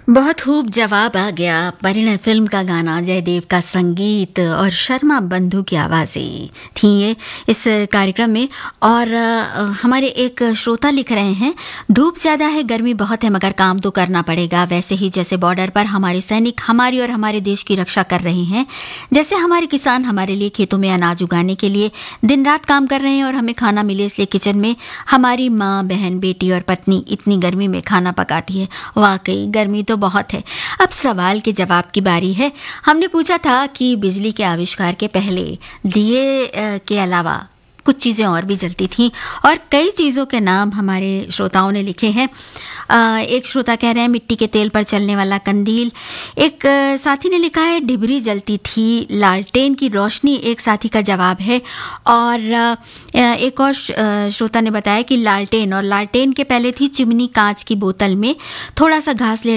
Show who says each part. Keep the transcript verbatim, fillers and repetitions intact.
Speaker 1: बहुत खूब जवाब आ गया। परिणय फिल्म का गाना, जयदेव का संगीत और शर्मा बंधु की आवाज़ें थी ये इस कार्यक्रम में। और अ, हमारे एक श्रोता लिख रहे हैं, धूप ज़्यादा है, गर्मी बहुत है, मगर काम तो करना पड़ेगा। वैसे ही जैसे बॉर्डर पर हमारे सैनिक हमारी और हमारे देश की रक्षा कर रहे हैं, जैसे हमारे किसान हमारे लिए खेतों में अनाज उगाने के लिए दिन रात काम कर रहे हैं और हमें खाना मिले इसलिए किचन में हमारी माँ, बहन, बेटी और पत्नी इतनी गर्मी में खाना पकाती है। वाकई गर्मी तो बहुत है। अब सवाल के जवाब की बारी है। हमने पूछा था कि बिजली के आविष्कार के पहले दिए अ, के अलावा कुछ चीज़ें और भी जलती थीं, और कई चीज़ों के नाम हमारे श्रोताओं ने लिखे हैं। अ, एक श्रोता कह रहे हैं मिट्टी के तेल पर चलने वाला कंदील। एक अ, साथी ने लिखा है डिबरी जलती थी। लालटेन की रोशनी एक साथी का जवाब है। और अ, एक और श- अ, श्रोता ने बताया कि लालटेन, और लालटेन के पहले थी चिमनी कांच की बोतल में थोड़ा सा घास ले